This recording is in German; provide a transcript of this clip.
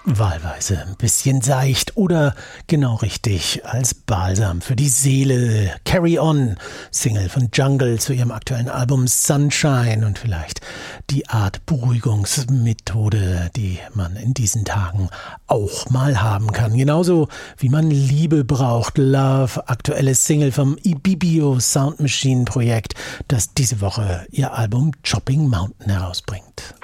Wahlweise ein bisschen seicht oder genau richtig als Balsam für die Seele. Carry On, Single von Jungle zu ihrem aktuellen Album Sunshine und vielleicht die Art Beruhigungsmethode, die man in diesen Tagen auch mal haben kann. Genauso wie man Liebe braucht. Love, aktuelle Single vom Ibibio Sound Machine Projekt, das diese Woche ihr Album Chopping Mountain herausbringt.